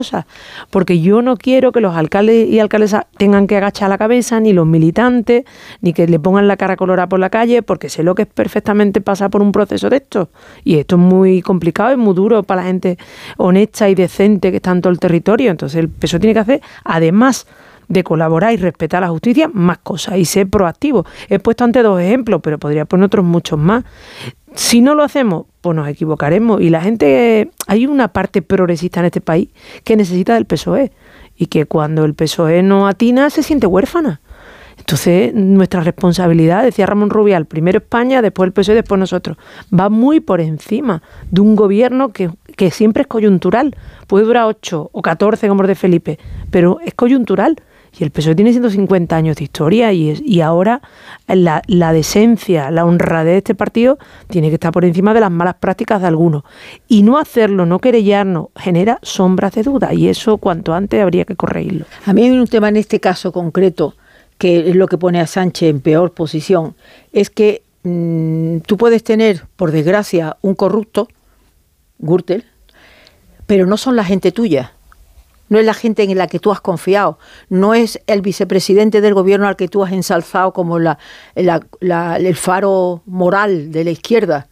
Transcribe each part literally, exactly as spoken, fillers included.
porque yo no quiero que los alcaldes y alcaldesas tengan que agachar la cabeza, ni los militantes, ni que le pongan la cara colorada por la calle, porque sé lo que es perfectamente pasar por un proceso de esto. Y esto es muy complicado, es muy duro para la gente honesta y decente que está en todo el territorio. Entonces el P S O E tiene que hacer, además de colaborar y respetar la justicia, más cosas y ser proactivo. He puesto antes dos ejemplos, pero podría poner otros muchos más. Si no lo hacemos, pues nos equivocaremos. Y la gente, hay una parte progresista en este país que necesita del P S O E y que cuando el P S O E no atina se siente huérfana. Entonces, nuestra responsabilidad, decía Ramón Rubial, primero España, después el P S O E, después nosotros, va muy por encima de un gobierno que, que siempre es coyuntural. Puede durar ocho o catorce como el de Felipe, pero es coyuntural. Y el P S O E tiene ciento cincuenta años de historia y, es, y ahora la, la decencia, la honradez de este partido tiene que estar por encima de las malas prácticas de algunos. Y no hacerlo, no querellarnos, genera sombras de duda y eso cuanto antes habría que corregirlo. A mí hay un tema en este caso concreto que es lo que pone a Sánchez en peor posición, es que mmm, tú puedes tener, por desgracia, un corrupto, Gürtel, pero no son la gente tuya. No es la gente en la que tú has confiado, no es el vicepresidente del gobierno al que tú has ensalzado como la, la, la, el faro moral de la izquierda,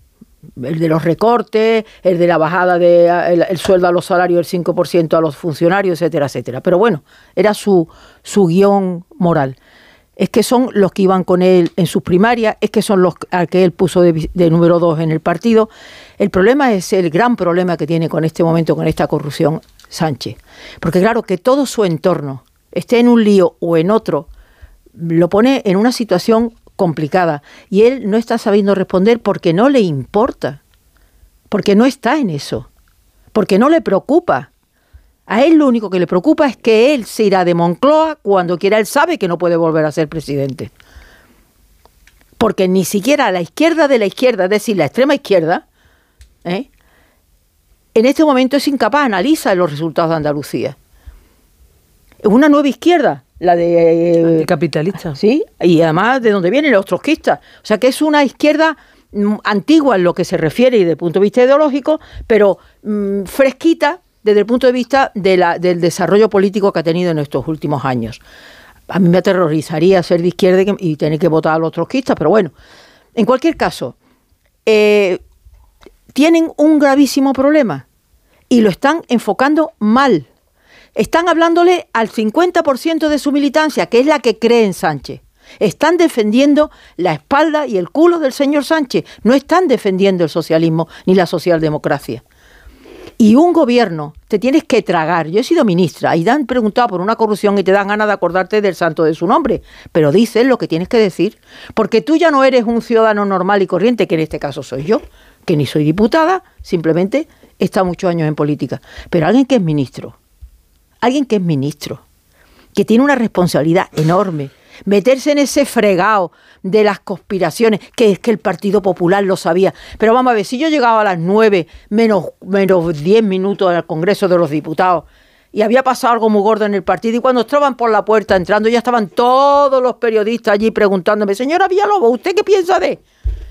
el de los recortes, el de la bajada del de el sueldo a los salarios del cinco por ciento a los funcionarios, etcétera, etcétera. Pero bueno, era su, su guión moral. Es que son los que iban con él en sus primarias, es que son los al que él puso de, de número dos en el partido. El problema es el gran problema que tiene con este momento, con esta corrupción, Sánchez. Porque claro, que todo su entorno esté en un lío o en otro, lo pone en una situación complicada. Y él no está sabiendo responder porque no le importa, porque no está en eso, porque no le preocupa. A él lo único que le preocupa es que él se irá de Moncloa cuando quiera. Él sabe que no puede volver a ser presidente. Porque ni siquiera la izquierda de la izquierda, es decir, la extrema izquierda, ¿eh? en este momento es incapaz, analiza los resultados de Andalucía. Es una nueva izquierda, la de... Eh, capitalista. Sí, y además de donde vienen los trotskistas. O sea que es una izquierda mm, antigua en lo que se refiere y desde el punto de vista ideológico, pero mm, fresquita desde el punto de vista de la, del desarrollo político que ha tenido en estos últimos años. A mí me aterrorizaría ser de izquierda y, que, y tener que votar a los trotskistas, pero bueno, en cualquier caso, eh, tienen un gravísimo problema y lo están enfocando mal. Están hablándole al cincuenta por ciento de su militancia, que es la que cree en Sánchez. Están defendiendo la espalda y el culo del señor Sánchez. No están defendiendo el socialismo ni la socialdemocracia. Y un gobierno te tienes que tragar. Yo he sido ministra y te han preguntado por una corrupción y te dan ganas de acordarte del santo de su nombre. Pero dices lo que tienes que decir. Porque tú ya no eres un ciudadano normal y corriente, que en este caso soy yo, que ni soy diputada, simplemente he estado muchos años en política. Pero alguien que es ministro, alguien que es ministro, que tiene una responsabilidad enorme, meterse en ese fregado de las conspiraciones, que es que el Partido Popular lo sabía. Pero vamos a ver, si yo llegaba a las nueve menos, menos diez minutos al Congreso de los Diputados y había pasado algo muy gordo en el partido y cuando estaban por la puerta entrando ya estaban todos los periodistas allí preguntándome, señora Villalobos, ¿usted qué piensa de...?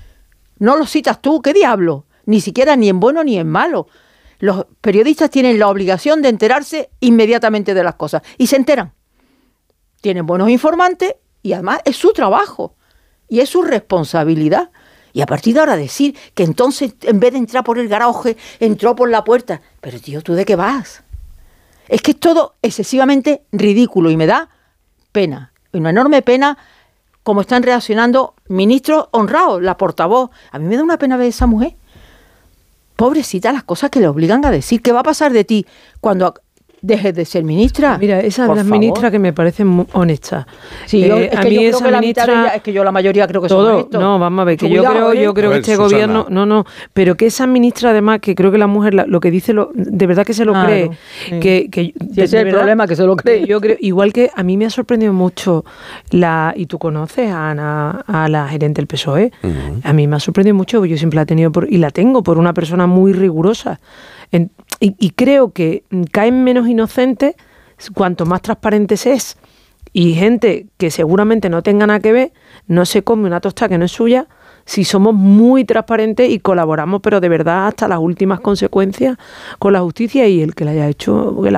No lo citas tú, ¿qué diablo? Ni siquiera ni en bueno ni en malo. Los periodistas tienen la obligación de enterarse inmediatamente de las cosas y se enteran. Tienen buenos informantes y además es su trabajo y es su responsabilidad. Y a partir de ahora decir que entonces en vez de entrar por el garaje, entró por la puerta. Pero tío, ¿tú de qué vas? Es que es todo excesivamente ridículo y me da pena, una enorme pena cómo están reaccionando ministros honrados, la portavoz. A mí me da una pena ver a esa mujer. Pobrecita, las cosas que le obligan a decir. ¿Qué va a pasar de ti cuando dejes de ser ministra? Mira, esa es la ministra que me parece muy honesta. Sí, yo, eh, es, que yo creo que la mitad de ella, es que yo la mayoría creo que todo, son honestos. No, vamos a ver, que Cuidado, yo creo, ¿eh? yo creo ver, que este Susana. gobierno, no, no, pero que esa ministra además, que creo que la mujer la, lo que dice, lo, de verdad que se lo claro, cree. Sí. Que, que, sí, ese es el verdad, problema, que se lo cree. Yo creo, igual que a mí me ha sorprendido mucho la, y tú conoces a Ana, a la gerente del P S O E, uh-huh. a mí me ha sorprendido mucho, yo siempre la he tenido por, y la tengo por una persona muy rigurosa. En, y, y creo que caen menos inocentes cuanto más transparentes es. Y gente que seguramente no tenga nada que ver, no se come una tostada que no es suya si somos muy transparentes y colaboramos, pero de verdad hasta las últimas consecuencias con la justicia, y el que la haya hecho, que la